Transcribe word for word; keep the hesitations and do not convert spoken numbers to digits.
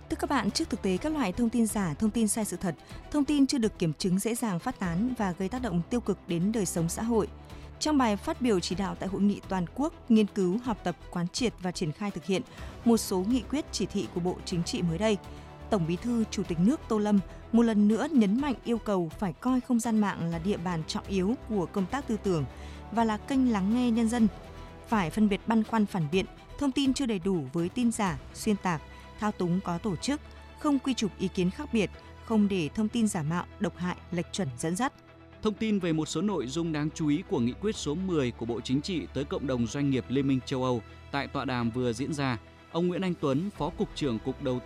Thưa các bạn, trước thực tế các loại thông tin giả, thông tin sai sự thật, thông tin chưa được kiểm chứng dễ dàng phát tán và gây tác động tiêu cực đến đời sống xã hội. Trong bài phát biểu chỉ đạo tại hội nghị toàn quốc nghiên cứu, học tập, quán triệt và triển khai thực hiện một số nghị quyết chỉ thị của Bộ Chính trị mới đây, Tổng Bí thư Chủ tịch nước Tô Lâm một lần nữa nhấn mạnh yêu cầu phải coi không gian mạng là địa bàn trọng yếu của công tác tư tưởng và là kênh lắng nghe nhân dân. Phải phân biệt băn khoăn phản biện, thông tin chưa đầy đủ với tin giả, xuyên tạc, thao túng có tổ chức, không quy chụp ý kiến khác biệt, không để thông tin giả mạo, độc hại, lệch chuẩn dẫn dắt. Thông tin về một số nội dung đáng chú ý của nghị quyết số mười của Bộ Chính trị tới cộng đồng doanh nghiệp Liên minh châu Âu tại tọa đàm vừa diễn ra, ông Nguyễn Anh Tuấn, Phó Cục trưởng Cục Đầu